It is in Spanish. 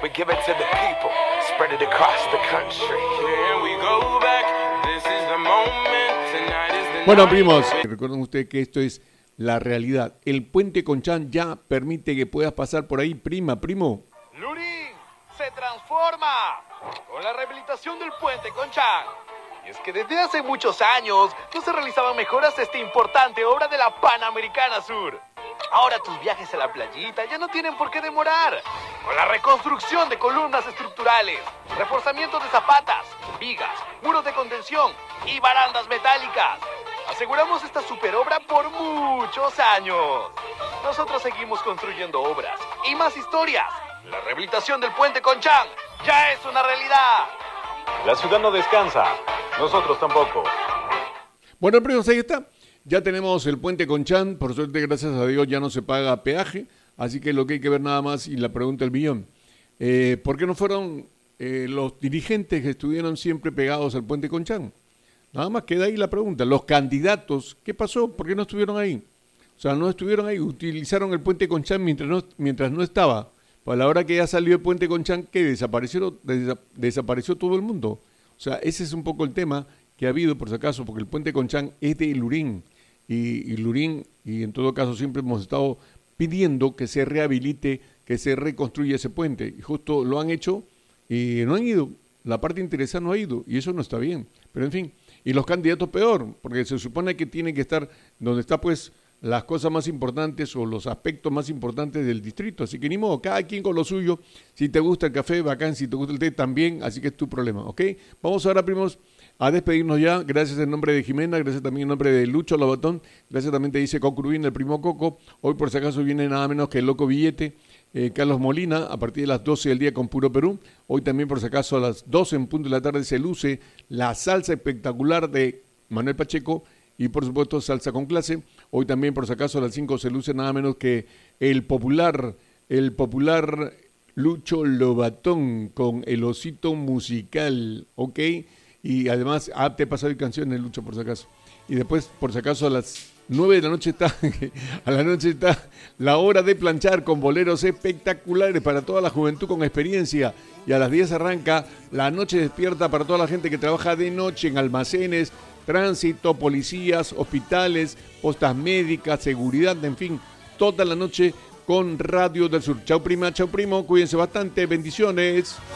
we give it to the people, spread it across the country. Here we go back, this is the moment, tonight is the night. Bueno, primos, recuerden ustedes que esto es la realidad. El puente Conchán ya permite que puedas pasar por ahí, primo. Lurín se transforma con la rehabilitación del puente Conchán. Y es que desde hace muchos años no se realizaban mejoras a esta importante obra de la Panamericana Sur. Ahora tus viajes a la playita ya no tienen por qué demorar. Con la reconstrucción de columnas estructurales, reforzamiento de zapatas, vigas, muros de contención y barandas metálicas. Aseguramos esta superobra por muchos años. Nosotros seguimos construyendo obras y más historias. La rehabilitación del puente Conchán ya es una realidad. La ciudad no descansa, nosotros tampoco. Bueno, primos, ahí está. Ya tenemos el puente Conchán, por suerte, gracias a Dios, ya no se paga peaje, así que lo que hay que ver nada más, y la pregunta del millón, ¿por qué no fueron los dirigentes que estuvieron siempre pegados al puente Conchán? Nada más queda ahí la pregunta. Los candidatos, ¿qué pasó? ¿Por qué no estuvieron ahí? O sea, no estuvieron ahí, utilizaron el puente Conchán mientras no estaba. Pues a la hora que ya salió el puente Conchán, ¿qué? Desapareció todo el mundo. O sea, ese es un poco el tema que ha habido, por si acaso, porque el puente Conchán es de Lurín. Y Lurín, y en todo caso siempre hemos estado pidiendo que se rehabilite, que se reconstruya ese puente. Y justo lo han hecho y no han ido. La parte interesada no ha ido y eso no está bien. Pero en fin, y los candidatos peor, porque se supone que tienen que estar donde está pues las cosas más importantes o los aspectos más importantes del distrito. Así que ni modo, cada quien con lo suyo. Si te gusta el café, bacán, si te gusta el té, también. Así que es tu problema, ¿ok? Vamos ahora, primos, a despedirnos ya. Gracias en nombre de Jimena, gracias también en nombre de Lucho Lobatón, gracias también te dice Cocurubín, el primo Coco. Hoy por si acaso viene nada menos que el Loco Billete, Carlos Molina, a partir de las 12 del día con Puro Perú. Hoy también por si acaso a las 12 en punto de la tarde se luce la salsa espectacular de Manuel Pacheco y por supuesto salsa con clase. Hoy también por si acaso a las 5 se luce nada menos que el popular Lucho Lobatón con el osito musical, ¿ok? Y además, te he pasado canciones, Lucho, por si acaso. Y después, por si acaso, a las 9 de la noche está la hora de planchar con boleros espectaculares para toda la juventud con experiencia. Y a las 10 arranca la noche despierta para toda la gente que trabaja de noche en almacenes, tránsito, policías, hospitales, postas médicas, seguridad, en fin, toda la noche con Radio del Sur. Chau prima, chau primo, cuídense bastante, bendiciones.